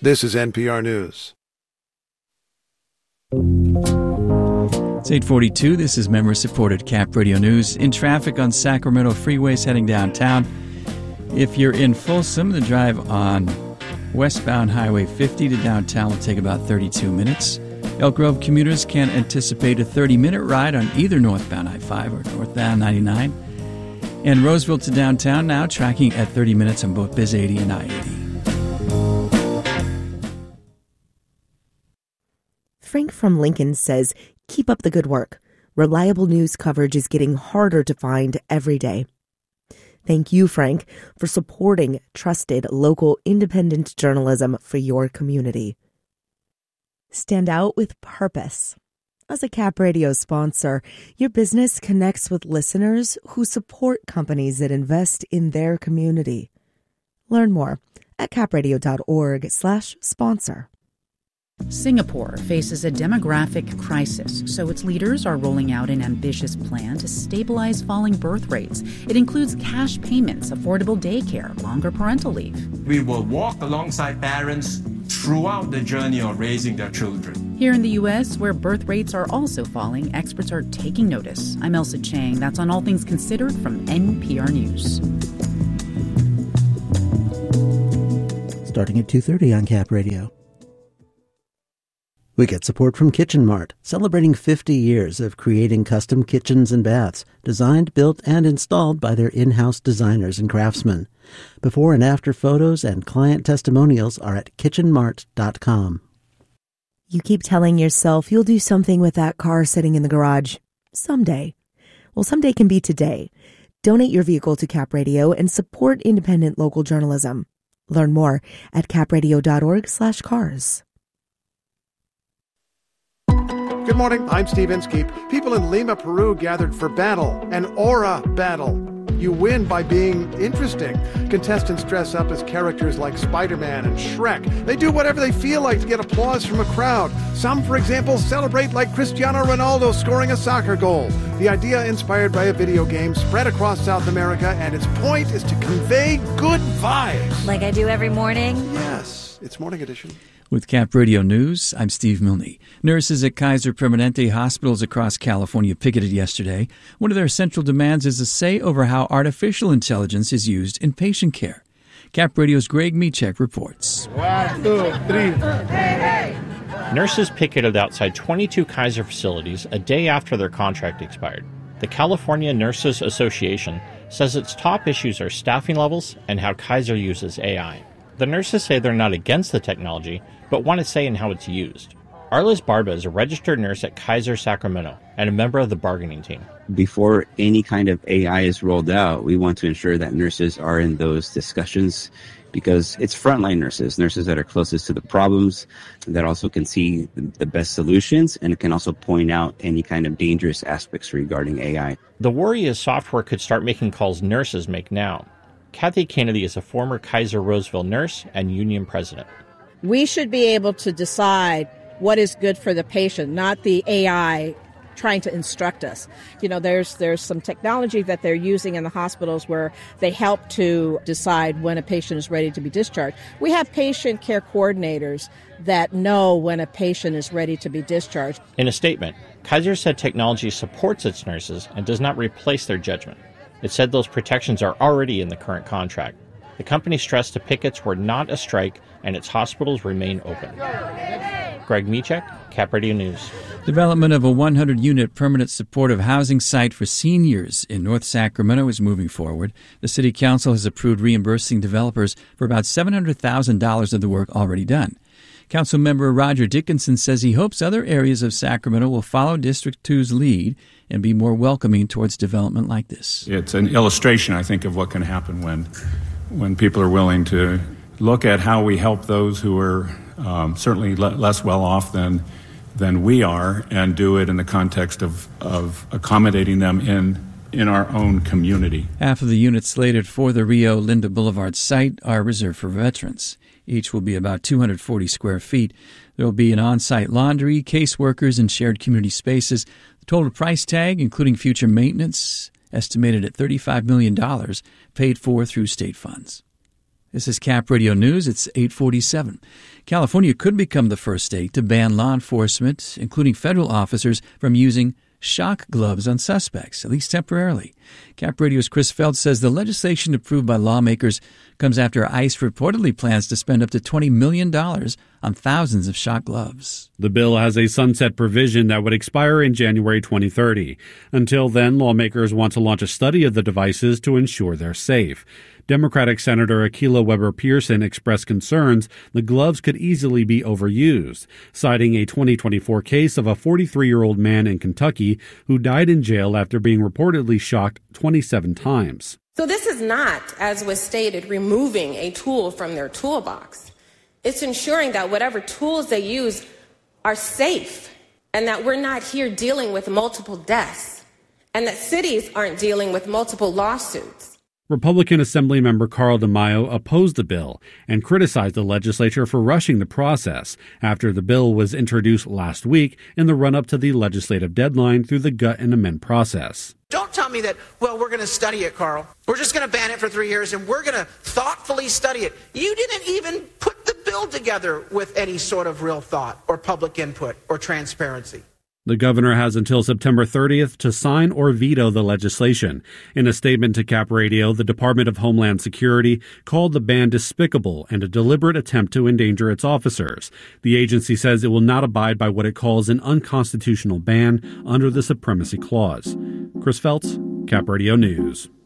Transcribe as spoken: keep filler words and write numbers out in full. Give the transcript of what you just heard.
This is N P R News. It's eight forty-two. This is member-supported Cap Radio News. In traffic on Sacramento freeways heading downtown. If you're in Folsom, the drive on westbound Highway fifty to downtown will take about thirty-two minutes. Elk Grove commuters can anticipate a thirty-minute ride on either northbound I five or northbound ninety-nine. And Roseville to downtown now tracking at thirty minutes on both Biz eighty and I eighty. Frank from Lincoln says, keep up the good work. Reliable news coverage is getting harder to find every day. Thank you, Frank, for supporting trusted local independent journalism for your community. Stand out with purpose. As a Cap Radio sponsor, your business connects with listeners who support companies that invest in their community. Learn more at capradio.org slash sponsor. Singapore faces a demographic crisis, so its leaders are rolling out an ambitious plan to stabilize falling birth rates. It includes cash payments, affordable daycare, longer parental leave. We will walk alongside parents throughout the journey of raising their children. Here in the U S, where birth rates are also falling, experts are taking notice. I'm Elsa Chang. That's on All Things Considered from N P R News. Starting at two thirty on Cap Radio. We get support from Kitchen Mart, celebrating fifty years of creating custom kitchens and baths, designed, built, and installed by their in-house designers and craftsmen. Before and after photos and client testimonials are at kitchen mart dot com. You keep telling yourself you'll do something with that car sitting in the garage. Someday. Well, someday can be today. Donate your vehicle to Cap Radio and support independent local journalism. Learn more at capradio.org slash cars. Good morning, I'm Steve Inskeep. People in Lima, Peru gathered for battle, an aura battle. You win by being interesting. Contestants dress up as characters like Spider-Man and Shrek. They do whatever they feel like to get applause from a crowd. Some, for example, celebrate like Cristiano Ronaldo scoring a soccer goal. The idea, inspired by a video game, spread across South America, and its point is to convey good vibes. Like I do every morning? Yes, it's Morning Edition. With Cap Radio News, I'm Steve Milne. Nurses at Kaiser Permanente hospitals across California picketed yesterday. One of their central demands is a say over how artificial intelligence is used in patient care. Cap Radio's Greg Michek reports. One, two, three. Hey, hey. Nurses picketed outside twenty-two Kaiser facilities a day after their contract expired. The California Nurses Association says its top issues are staffing levels and how Kaiser uses A I. The nurses say they're not against the technology, but want to say in how it's used. Arliss Barba is a registered nurse at Kaiser Sacramento and a member of the bargaining team. Before any kind of A I is rolled out, we want to ensure that nurses are in those discussions because it's frontline nurses, nurses that are closest to the problems, that also can see the best solutions and can also point out any kind of dangerous aspects regarding A I. The worry is software could start making calls nurses make now. Kathy Kennedy is a former Kaiser Roseville nurse and union president. We should be able to decide what is good for the patient, not the A I trying to instruct us. You know, there's there's some technology that they're using in the hospitals where they help to decide when a patient is ready to be discharged. We have patient care coordinators that know when a patient is ready to be discharged. In a statement, Kaiser said technology supports its nurses and does not replace their judgment. It said those protections are already in the current contract. The company stressed the pickets were not a strike and its hospitals remain open. Greg Michek, Cap Radio News. Development of a one hundred unit permanent supportive housing site for seniors in North Sacramento is moving forward. The City Council has approved reimbursing developers for about seven hundred thousand dollars of the work already done. Councilmember Roger Dickinson says he hopes other areas of Sacramento will follow District two's lead and be more welcoming towards development like this. It's an illustration, I think, of what can happen when when people are willing to look at how we help those who are um, certainly le- less well off than than we are, and do it in the context of, of accommodating them in in our own community. Half of the units slated for the Rio Linda Boulevard site are reserved for veterans. Each will be about two hundred forty square feet. There will be an on-site laundry, caseworkers, and shared community spaces. The total price tag, including future maintenance, estimated at thirty-five million dollars, paid for through state funds. This is Cap Radio News. It's eight forty-seven. California could become the first state to ban law enforcement, including federal officers, from using shock gloves on suspects, at least temporarily. Cap Radio's Chris Phelps says the legislation approved by lawmakers comes after ICE reportedly plans to spend up to twenty million dollars on thousands of shock gloves. The bill has a sunset provision that would expire in January twenty thirty. Until then, lawmakers want to launch a study of the devices to ensure they're safe. Democratic Senator Akilah Weber Pearson expressed concerns the gloves could easily be overused, citing a twenty twenty-four case of a forty-three-year-old man in Kentucky who died in jail after being reportedly shocked twenty-seven times. So this is not, as was stated, removing a tool from their toolbox. It's ensuring that whatever tools they use are safe and that we're not here dealing with multiple deaths and that cities aren't dealing with multiple lawsuits. Republican Assemblymember Carl DeMaio opposed the bill and criticized the legislature for rushing the process after the bill was introduced last week in the run-up to the legislative deadline through the gut and amend process. Don't tell me that, well, we're going to study it, Carl. We're just going to ban it for three years and we're going to thoughtfully study it. You didn't even put the bill together with any sort of real thought or public input or transparency. The governor has until September thirtieth to sign or veto the legislation. In a statement to Cap Radio, the Department of Homeland Security called the ban despicable and a deliberate attempt to endanger its officers. The agency says it will not abide by what it calls an unconstitutional ban under the Supremacy Clause. Chris Phelps, Cap Radio News.